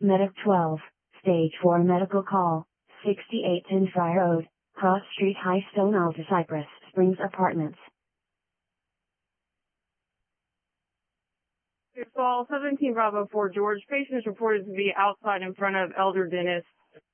Medic 12, Stage 4 medical call, 6810 Friar Road, Cross Street, High Stone, Alta Cypress Springs Apartments. Fall 17 Bravo 4 George. Patient is reported to be outside in front of Elder Dentist.